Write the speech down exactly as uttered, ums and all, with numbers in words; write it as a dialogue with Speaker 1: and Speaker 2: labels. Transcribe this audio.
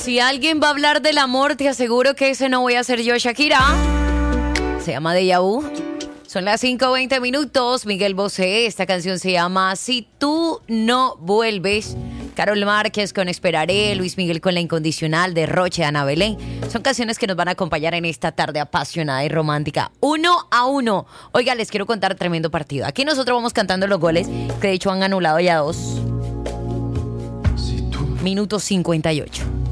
Speaker 1: Si alguien va a hablar del amor, te aseguro que ese no voy a ser yo, Shakira. Se llama Deja Vu. Son las cinco veinte minutos. Miguel Bosé, esta canción se llama Si tú no vuelves. Carol Márquez con Esperaré, Luis Miguel con La Incondicional, Derroche, Ana Belén. Son canciones que nos van a acompañar en esta tarde apasionada y romántica. Uno a uno. Oiga, les quiero contar tremendo partido. Aquí nosotros vamos cantando los goles, que de hecho han anulado ya dos. Minuto cincuenta y ocho.